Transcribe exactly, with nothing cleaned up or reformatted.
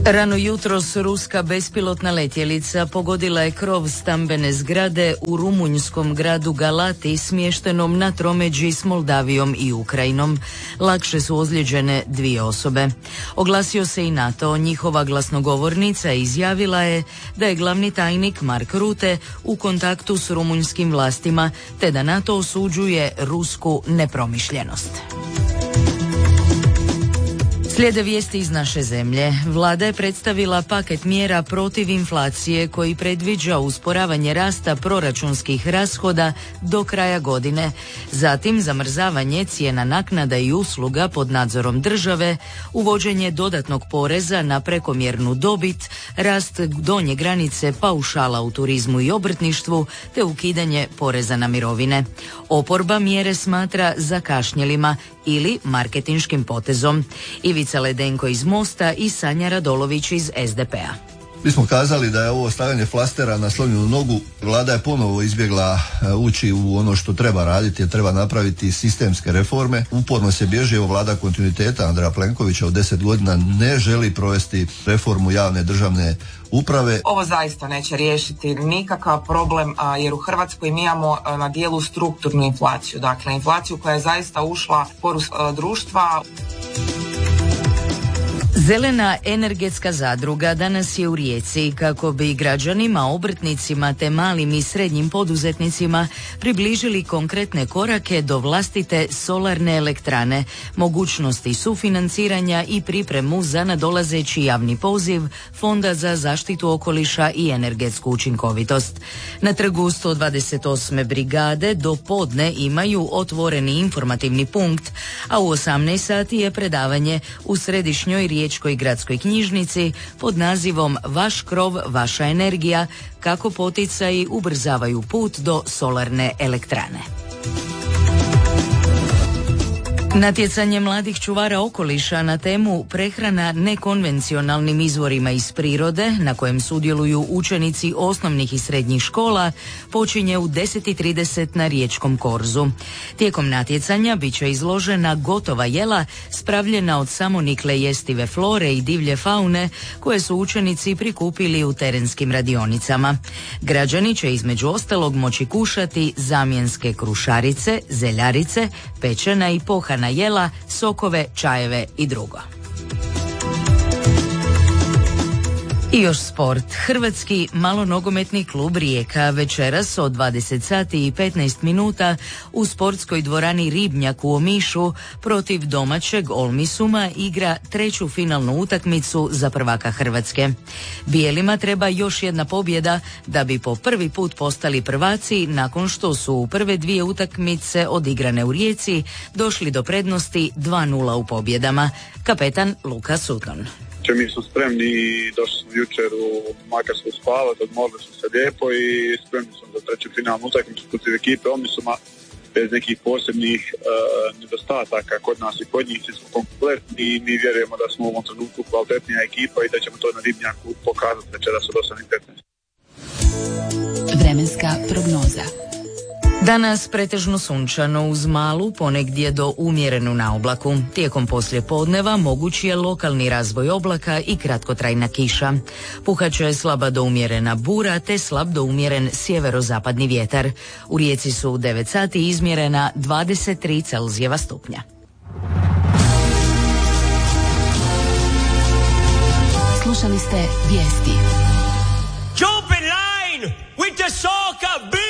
Rano jutros ruska bespilotna letjelica pogodila je krov stambene zgrade u rumunjskom gradu Galati smještenom na tromeđi s Moldavijom i Ukrajinom. Lakše su ozlijeđene dvije osobe. Oglasio se i NATO. Njihova glasnogovornica izjavila je da je glavni tajnik Mark Rutte u kontaktu s rumunjskim vlastima te da NATO osuđuje rusku nepromišljenost. Slijede vijesti iz naše zemlje. Vlada je predstavila paket mjera protiv inflacije koji predviđa usporavanje rasta proračunskih rashoda do kraja godine. Zatim zamrzavanje cijena naknada i usluga pod nadzorom države, uvođenje dodatnog poreza na prekomjernu dobit, rast donje granice paušala u turizmu i obrtništvu te ukidanje poreza na mirovine. Oporba mjere smatra zakašnjelima ili marketinškim potezom. Ivica Ledenko iz Mosta i Sanja Radolović iz es de pe a. Mi smo kazali da je ovo stavljanje flastera na slomljenu nogu. Vlada je ponovo izbjegla ući u ono što treba raditi, jer treba napraviti sistemske reforme. Uporno se bježi, evo vlada kontinuiteta Andreja Plenkovića od deset godina ne želi provesti reformu javne državne uprave. Ovo zaista neće riješiti nikakav problem, a, jer u Hrvatskoj mi imamo a, na dijelu strukturnu inflaciju, dakle inflaciju koja je zaista ušla u poru a, društva. Zelena energetska zadruga danas je u Rijeci kako bi građanima, obrtnicima te malim i srednjim poduzetnicima približili konkretne korake do vlastite solarne elektrane, mogućnosti sufinanciranja i pripremu za nadolazeći javni poziv Fonda za zaštitu okoliša i energetsku učinkovitost. Na trgu sto dvadeset osme brigade do podne imaju otvoreni informativni punkt, a u osamnaest sati je predavanje u središnjoj Riječkoj gradskoj knjižnici pod nazivom Vaš krov, vaša energija, kako poticaji ubrzavaju put do solarne elektrane. Natjecanje mladih čuvara okoliša na temu prehrana nekonvencionalnim izvorima iz prirode, na kojem sudjeluju učenici osnovnih i srednjih škola, počinje u deset i trideset na Riječkom korzu. Tijekom natjecanja bit će izložena gotova jela spravljena od samonikle jestive flore i divlje faune koje su učenici prikupili u terenskim radionicama. Građani će između ostalog moći kušati zamjenske krušarice, zeljarice, pečena i pohana jela, sokove, čajeve i drugo. I još sport. Hrvatski malonogometni klub Rijeka večeras od dvadeset sati i petnaest minuta u sportskoj dvorani Ribnjak u Omišu protiv domaćeg Olmisuma igra treću finalnu utakmicu za prvaka Hrvatske. Bijelima treba još jedna pobjeda da bi po prvi put postali prvaci nakon što su u prve dvije utakmice odigrane u Rijeci došli do prednosti dva nula u pobjedama. Kapetan Luka Sutton. Mi smo spremni i došli smo jučer u Makarsku spavati, odmorili smo se lijepo i spremni smo za treću finalnu utakmicu protiv ekipe Olmisuma bez nekih posebnih uh, nedostataka kod nas i kod njih. Svi smo kompletni i mi vjerujemo da smo u ovom trenutku kvalitetnija ekipa i da ćemo to na Ribnjaku pokazati večeras od osam i petnaest. Vremenska prognoza. Danas pretežno sunčano uz malu, ponegdje do umjerenu naoblaku. Tijekom poslijepodneva moguć je lokalni razvoj oblaka i kratkotrajna kiša. Puhaće slaba do umjerena bura te slab do umjeren sjeverozapadni vjetar. U Rijeci su u devet sati izmjerena dvadeset tri Celzijeva stupnja. Slušali ste vijesti. Jump in line with the soca beat!